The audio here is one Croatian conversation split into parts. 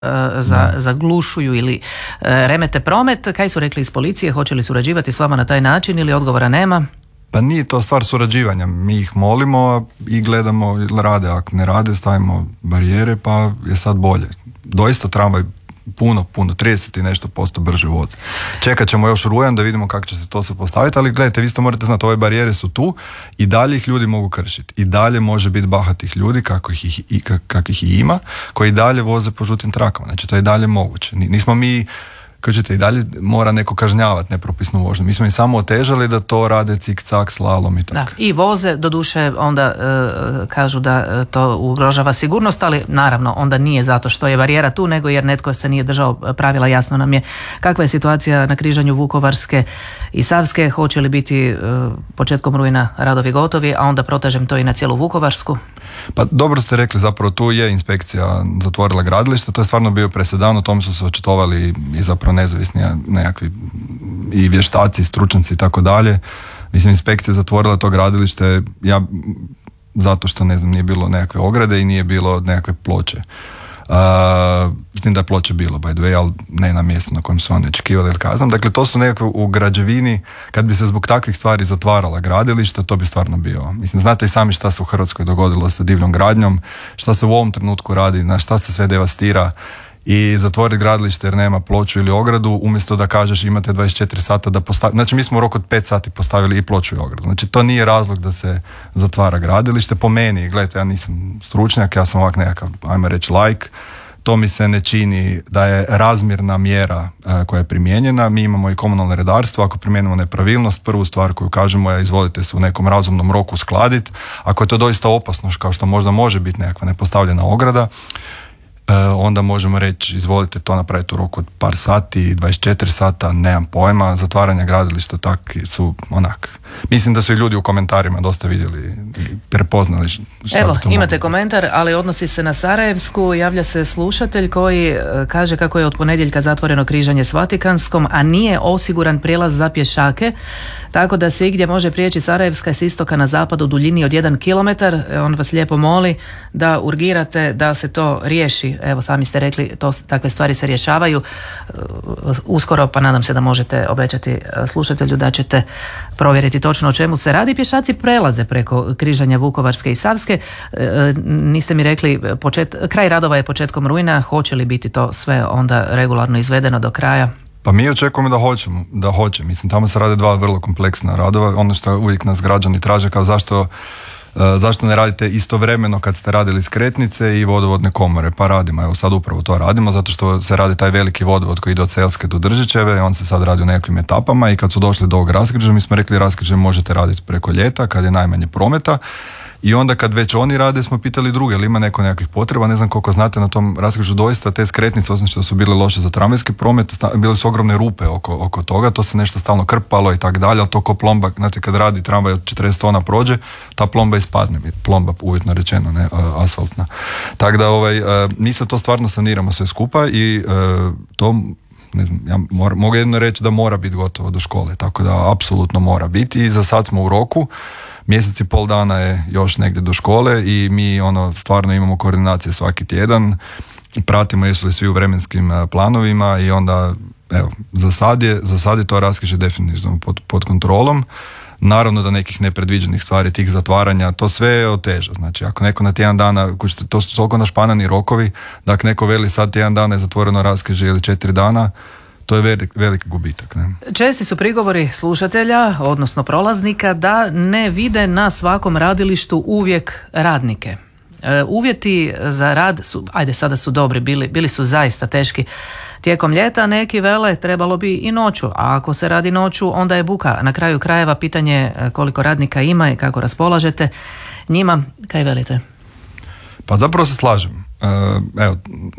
zaglušuju ili remete promet. Kaj su rekli iz policije? Hoće li surađivati s vama na taj način ili odgovora nema? Pa nije to stvar surađivanja. Mi ih molimo i gledamo rade. Ako ne rade, stavimo barijere pa je sad bolje. Doista tramvaj puno, 30 i nešto % brže vozi. Čekat ćemo još rujan da vidimo kako će se to sve postaviti, ali gledajte, vi isto morate znati, ove barijere su tu i dalje ih ljudi mogu kršiti. I dalje može biti bahatih ljudi, kakvih i ima, koji i dalje voze po žutim trakama. Znači, to je i dalje moguće. Nismo mi, kažete, i dalje mora neko kažnjavati nepropisnu vožnju. Mi smo im samo otežali da to rade cik-cak, slalom i tako. Da, i voze, doduše, onda kažu da to ugrožava sigurnost, ali naravno onda nije zato što je barijera tu, nego jer netko se nije držao pravila. Jasno nam je kakva je situacija na križanju Vukovarske i Savske. Hoće li biti početkom rujna radovi gotovi, a onda protežem to i na cijelu Vukovarsku? Pa dobro ste rekli, zapravo tu je inspekcija zatvorila gradilište, to je stvarno bio presedan, o tom su se očitovali i zapravo nezavisni nekakvi i vještaci, stručnjaci i tako dalje. Mislim, inspekcija zatvorila to gradilište zato što, ne znam, nije bilo nekakve ograde i nije bilo nekakve ploče. S tim da je ploče bilo, by the way, ali ne na mjestu na kojem su oni očekivali ili kazam. Dakle, to su nekakve u građevini, kad bi se zbog takvih stvari zatvarala gradilišta, to bi stvarno bio. Mislim, znate i sami šta se u Hrvatskoj dogodilo sa divljom gradnjom, šta se u ovom trenutku radi, na šta se sve devastira. I zatvoriti gradilište jer nema ploču ili ogradu, umjesto da kažeš imate 24 sata da postavite. Znači, mi smo u roku od 5 sati postavili i ploču i ogradu. Znači, to nije razlog da se zatvara gradilište. Po meni, gledajte, ja nisam stručnjak, ja sam ovak nekakav, ajmo reći, laik. To mi se ne čini da je razmjerna mjera koja je primijenjena. Mi imamo i komunalno redarstvo, ako primijenimo nepravilnost, prvu stvar koju kažemo je izvolite se u nekom razumnom roku uskladiti. Ako je to doista opasno, kao što možda može biti nekakva nepostavljena ograda, onda možemo reći izvolite to napraviti u roku od par sati, 24 sata, nemam pojma. Zatvaranja gradilišta tak su onak. Mislim da su i ljudi u komentarima dosta vidjeli i prepoznali šta. Evo, imate komentar, ali odnosi se na Sarajevsku. Javlja se slušatelj koji kaže kako je od ponedjeljka zatvoreno križanje s Vatikanskom, a nije osiguran prijelaz za pješake, tako da se igdje može prijeći Sarajevska s istoka na zapad u duljini od 1 km. On vas lijepo moli da urgirate da se to riješi. Evo, sami ste rekli, takve stvari se rješavaju uskoro, pa nadam se da možete obećati slušatelju da ćete provjeriti točno o čemu se radi. Pješaci prelaze preko križanja Vukovarske i Savske. Niste mi rekli, kraj radova je početkom rujna, hoće li biti to sve onda regularno izvedeno do kraja? Pa mi očekujemo da hoće. Mislim, tamo se rade 2 vrlo kompleksna radova. Ono što uvijek nas građani traže, kao zašto ne radite istovremeno kad ste radili skretnice i vodovodne komore? Pa radimo, evo sad upravo to radimo, zato što se radi taj veliki vodovod koji ide od Selske do Držićeve, on se sad radi u nekakvim etapama i kad su došli do ovog raskrižja, mi smo rekli raskrižje možete raditi preko ljeta kad je najmanje prometa. I onda kad već oni rade smo pitali druge, ili ima nekakvih potreba, ne znam koliko znate na tom raskrižju doista te skretnice, osim što su bile loše za tramvajski promet, bile su ogromne rupe oko toga, to se nešto stalno krpalo i tako dalje, ali to ko plomba, znate kad radi tramvaj od 40 tona prođe, ta plomba ispadne, plomba uvjetno rečeno, ne asfaltna. Tako da mi se to stvarno saniramo sve skupa i to, ne znam, ja mogu jedno reći da mora biti gotovo do škole, tako da apsolutno mora biti i za sad smo u roku. Mjesec i pol dana je još negdje do škole i mi stvarno imamo koordinacije svaki tjedan, pratimo jesu li svi u vremenskim planovima i onda evo, za sad je to raskrižje definitivno pod kontrolom. Naravno da nekih nepredviđenih stvari, tih zatvaranja, to sve oteža. Znači, ako neko na tjedan dana, to su toliko našpanani rokovi, da ako neko veli sad tjedan dana je zatvoreno raskrižje ili 4 dana, to je veliki gubitak. Ne? Česti su prigovori slušatelja, odnosno prolaznika, da ne vide na svakom radilištu uvijek radnike. Uvjeti za rad su, sada su dobri, bili su zaista teški tijekom ljeta, neki vele trebalo bi i noću, a ako se radi noću onda je buka. Na kraju krajeva pitanje koliko radnika ima i kako raspolažete njima, kaj velite? Pa zapravo se slažem. Evo,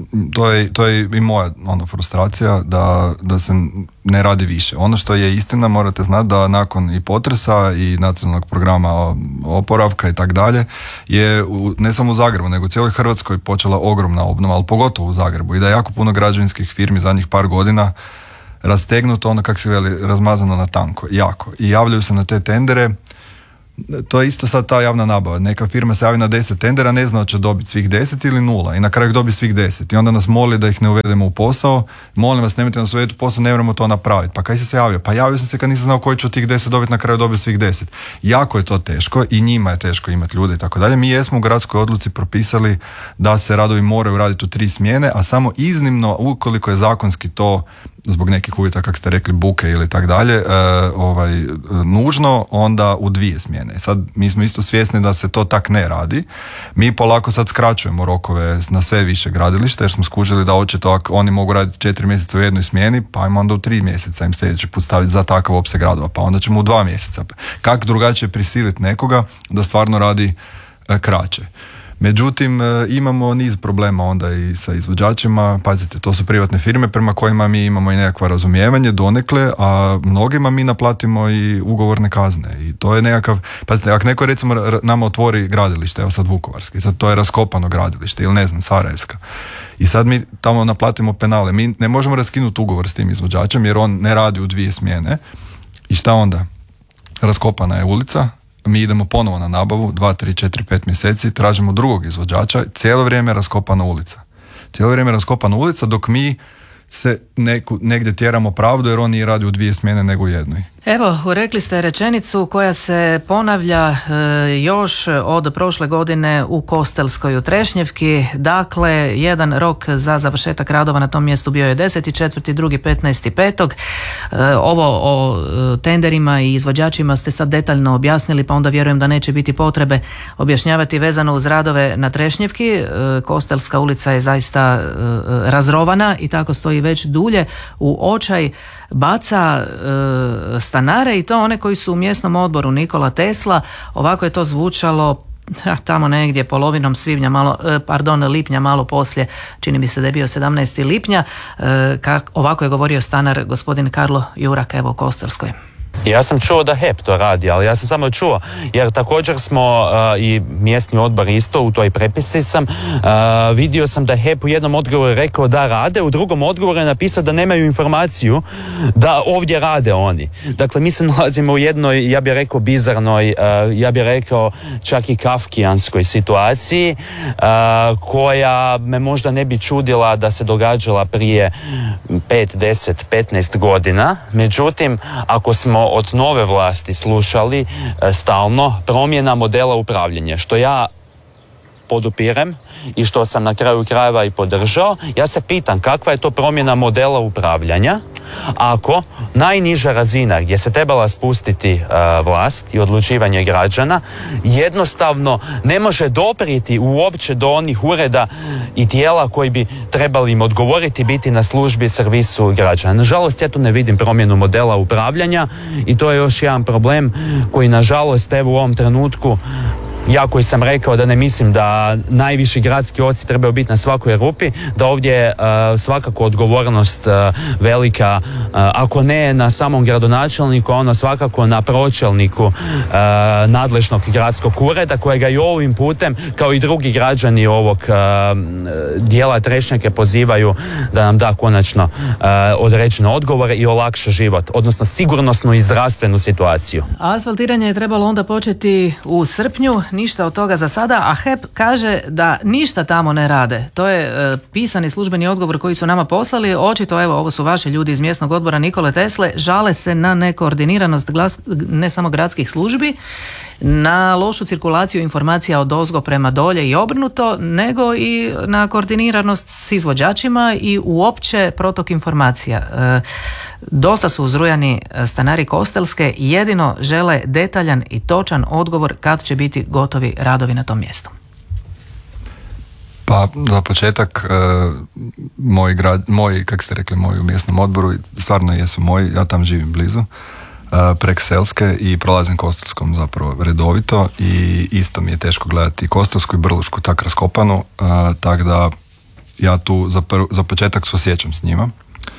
to je i moja frustracija da se ne radi više. Ono što je istina, morate znati da nakon i potresa i nacionalnog programa oporavka i tak dalje je ne samo u Zagrebu nego u cijeloj Hrvatskoj počela ogromna obnova, ali pogotovo u Zagrebu, i da je jako puno građevinskih firmi zadnjih par godina rastegnuto, kako se veli, razmazano na tanko, jako. I javljaju se na te tendere to je isto sad ta javna nabava. Neka firma se javi na 10 tendera, ne zna da će dobiti svih 10 ili 0 i na kraju dobi svih 10 i onda nas moli da ih ne uvedemo u posao. Molim vas, nemojte nas uvediti u posao, ne moramo to napraviti. Pa kaj si se javio? Pa javio sam se kad nisam znao koji ću od tih 10 dobiti, na kraju dobio svih 10. Jako je to teško i njima je teško imati ljude i tako dalje. Mi jesmo u gradskoj odluci propisali da se radovi moraju raditi u 3 smjene, a samo iznimno ukoliko je zakonski to zbog nekih uvjeta, kako ste rekli, buke ili tak dalje, nužno, onda u 2 smjene. Sad, mi smo isto svjesni da se to tak ne radi. Mi polako sad skraćujemo rokove na sve više gradilišta, jer smo skužili da očito ako oni mogu raditi 4 mjeseca u jednoj smjeni, pa ajmo onda u 3 mjeseca im sljedeći put staviti za takav opseg radova, pa onda ćemo u 2 mjeseca. Kako drugačije prisiliti nekoga da stvarno radi kraće? Međutim, imamo niz problema onda i sa izvođačima. Pazite, to su privatne firme prema kojima mi imamo i nekakva razumijevanje donekle, a mnogima mi naplatimo i ugovorne kazne. I to je nekakav, pazite, ako neko recimo nama otvori gradilište, evo sad Vukovarski, sad to je raskopano gradilište ili ne znam, Sarajevska. I sad mi tamo naplatimo penale. Mi ne možemo raskinuti ugovor s tim izvođačem jer on ne radi u 2 smjene. I šta onda? Raskopana je ulica, mi idemo ponovo na nabavu, 2, 3, 4, 5 mjeseci, tražimo drugog izvođača, cijelo vrijeme je raskopana ulica. Cijelo vrijeme je raskopana ulica dok mi se negdje tjeramo pravdu jer on nije radi u 2 smjene nego u jednoj. Evo, rekli ste rečenicu koja se ponavlja još od prošle godine u Kostelskoj u Trešnjevki. Dakle, jedan rok za završetak radova na tom mjestu bio je 10.4., drugi 15.5. Ovo o tenderima i izvođačima ste sad detaljno objasnili, pa onda vjerujem da neće biti potrebe objašnjavati vezano uz radove na Trešnjevki. Kostelska ulica je zaista razrovana i tako stoji već dulje. U očaj baca stanare i to one koji su u mjesnom odboru Nikola Tesla. Ovako je to zvučalo tamo negdje polovinom lipnja, malo poslije, čini mi se da je bio 17. lipnja. Ovako je govorio stanar gospodin Karlo Jurak, evo u Kostelskoj. Ja sam čuo da HEP to radi, ali ja sam samo čuo, jer također smo i mjesni odbor isto, u toj prepisci sam, vidio sam da HEP u jednom odgovoru rekao da rade, u drugom odgovoru je napisao da nemaju informaciju da ovdje rade oni. Dakle, mi se nalazimo u jednoj, ja bih rekao, bizarnoj, ja bih rekao čak i kafkijanskoj situaciji, koja me možda ne bi čudila da se događala prije 5, 10, 15 godina. Međutim, ako smo od nove vlasti slušali stalno promjena modela upravljanja, što ja podupirem i što sam na kraju krajeva i podržao, ja se pitam kakva je to promjena modela upravljanja ako najniža razina gdje se trebala spustiti vlast i odlučivanje građana jednostavno ne može doprijeti uopće do onih ureda i tijela koji bi trebali im odgovoriti, biti na službi servisu građana. Nažalost, ja tu ne vidim promjenu modela upravljanja i to je još jedan problem koji nažalost evo u ovom trenutku, ja koji sam rekao da ne mislim da najviši gradski oci trebaju biti na svakoj rupi, da ovdje je svakako odgovornost velika, ako ne na samom gradonačelniku, ono svakako na pročelniku nadležnog gradskog ureda, kojega i ovim putem, kao i drugi građani ovog dijela Trešnjake pozivaju da nam da konačno određene odgovore i olakša život, odnosno sigurnosnu i zdravstvenu situaciju. Asfaltiranje je trebalo onda početi u srpnju, ništa od toga za sada, a HEP kaže da ništa tamo ne rade. To je pisani službeni odgovor koji su nama poslali. Očito, evo, ovo su vaši ljudi iz mjesnog odbora Nikole Tesle, žale se na nekoordiniranost ne samo gradskih službi, na lošu cirkulaciju informacija od ozgo prema dolje i obrnuto, nego i na koordiniranost s izvođačima i uopće protok informacija. Dosta su uzrujani stanari Kostelske, jedino žele detaljan i točan odgovor kad će biti gotovi radovi na tom mjestu. Pa za početak moji, kako ste rekli, moji u mjesnom odboru stvarno jesu moji, ja tam živim blizu, prek Selske i prolazim Kostelskom zapravo redovito i isto mi je teško gledati Kostelsku i Brlušku tak raskopanu, tako da ja tu za početak suosjećam s njima.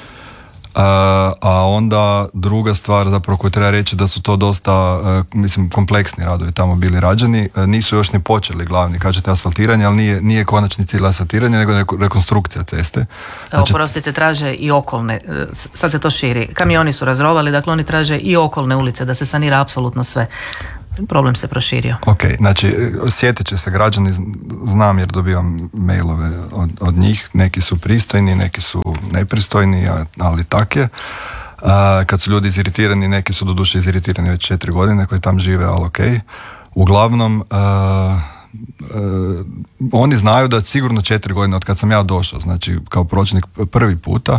A onda druga stvar zapravo koju treba reći da su to dosta kompleksni radovi tamo bili rađeni, nisu još ni počeli glavni, kažete asfaltiranje, ali nije konačni cilj asfaltiranja nego rekonstrukcija ceste. Znači, oprostite, traže i okolne, sad se to širi, kamioni su razrovali, dakle oni traže i okolne ulice da se sanira apsolutno sve. problem se proširio. Ok, znači sjetit će se građani, znam jer dobivam mailove od njih, neki su pristojni, neki su nepristojni, ali tak je. Kad su ljudi iziritirani, neki su doduše iziritirani već 4 godine koji tam žive, ali ok. Uglavnom, oni znaju da sigurno 4 godine od kad sam ja došao, znači kao pročelnik prvi puta,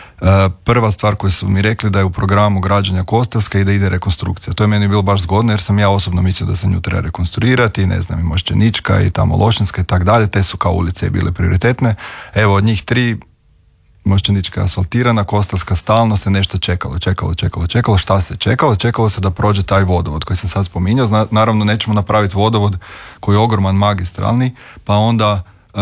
prva stvar koju su mi rekli da je u programu građenja Kostelska i da ide rekonstrukcija. To je meni bilo baš zgodno jer sam ja osobno mislio da se nju treba rekonstruirati, ne znam, i Mošćenička i tamo Lošinska i tak dalje, te su kao ulice bile prioritetne. Evo, od njih 3, Mošćenička je asfaltirana, Kostelska stalno se nešto čekalo. Šta se čekalo? Čekalo se da prođe taj vodovod koji sam sad spominjao. Naravno, nećemo napraviti vodovod koji je ogroman, magistralni, pa onda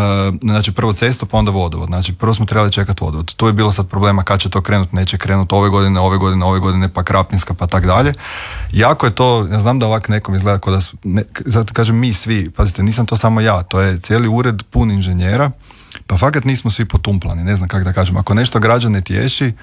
znači prvo cestu, pa onda vodovod. Znači prvo smo trebali čekati vodovod. Tu je bilo sad problema kad će to krenuti, neće krenuti ove godine, pa Krapinska, pa tak dalje. Jako je to, ja znam da ovako nekom izgleda kao da zato kažem mi svi, pazite, nisam to samo ja, to je cijeli ured pun inženjera, pa fakat nismo svi potumplani, ne znam kako da kažem. Ako nešto građane tješi,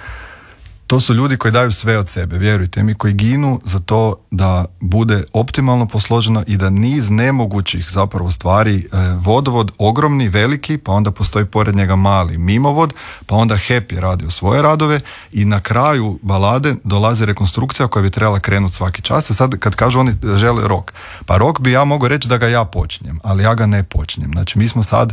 to su ljudi koji daju sve od sebe, vjerujte mi, koji ginu za to da bude optimalno posloženo i da niz nemogućih zapravo stvari, vodovod ogromni, veliki, pa onda postoji pored njega mali mimovod, pa onda HEP je radio svoje radove i na kraju balade dolazi rekonstrukcija koja bi trebala krenuti svaki čas. A sad kad kažu oni žele rok, pa rok bi ja mogao reći da ga ja počinjem, ali ja ga ne počinjem. Znači mi smo sad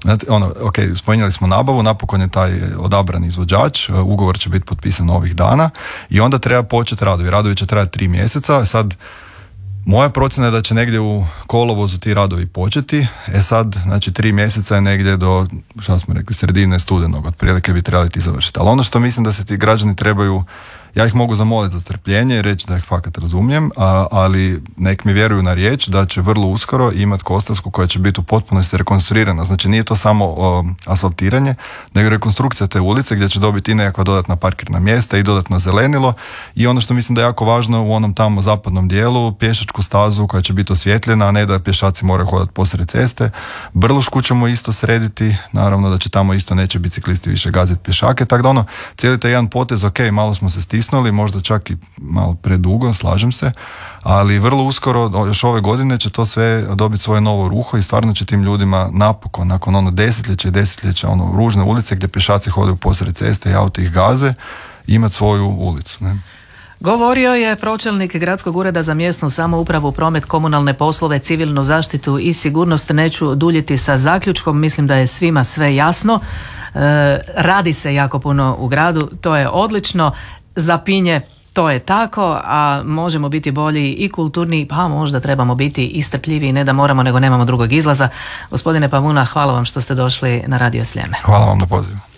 ok, spominjali smo nabavu, napokon je taj odabran izvođač, ugovor će biti potpisan ovih dana i onda treba početi radovi. Radovi će trajati 3 mjeseca, sad moja procjena je da će negdje u kolovozu ti radovi početi, sad, znači 3 mjeseca je negdje do, šta smo rekli, sredine studenog, otprilike bi trebali ti završiti. Ali ono što mislim da se ti građani trebaju, ja ih mogu zamoliti za strpljenje i reći da ih fakat razumijem, ali nek mi vjeruju na riječ da će vrlo uskoro imati Kostelsku koja će biti u potpunosti rekonstruirana. Znači nije to samo asfaltiranje, nego rekonstrukcija te ulice gdje će dobiti i nekakva dodatna parkirna mjesta i dodatno zelenilo i ono što mislim da je jako važno u onom tamo zapadnom dijelu, pješačku stazu koja će biti osvjetljena, a ne da pješaci moraju hodati posred ceste. Brlušku ćemo isto srediti, naravno da će tamo isto neće biciklisti više gaziti pješake, tako da cijeli taj jedan potez, ok, malo smo se stisnuli, možda čak i malo predugo, slažem se, ali vrlo uskoro, još ove godine će to sve dobiti svoje novo ruho i stvarno će tim ljudima napokon, nakon desetljeća ružne ulice gdje pješaci hodaju posred ceste i auti ih gaze, imati svoju ulicu. Ne? Govorio je pročelnik Gradskog ureda za mjesnu samoupravu, promet, komunalne poslove, civilnu zaštitu i sigurnost. Neću duljiti sa zaključkom, mislim da je svima sve jasno. Radi se jako puno u gradu, to je odlično. Zapinje, to je tako, a možemo biti bolji i kulturniji, pa možda trebamo biti i strpljiviji, ne da moramo, nego nemamo drugog izlaza. Gospodine Pavuna, hvala vam što ste došli na Radio Sljeme. Hvala vam na pozivu.